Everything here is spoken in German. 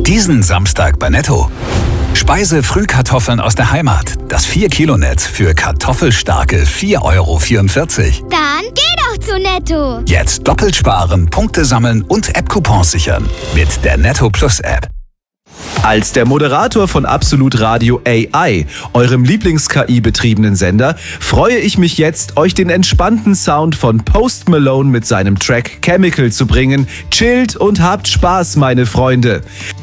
Diesen Samstag bei Netto. Speise-Frühkartoffeln aus der Heimat. Das 4-Kilo-Netz für kartoffelstarke 4,44 €. Dann geh doch zu Netto. Jetzt doppelt sparen, Punkte sammeln und App-Coupons sichern. Mit der Netto Plus App. Als der Moderator von Absolut Radio AI, eurem Lieblings-KI-betriebenen Sender, freue ich mich jetzt, euch den entspannten Sound von Post Malone mit seinem Track Chemical zu bringen. Chillt und habt Spaß, meine Freunde.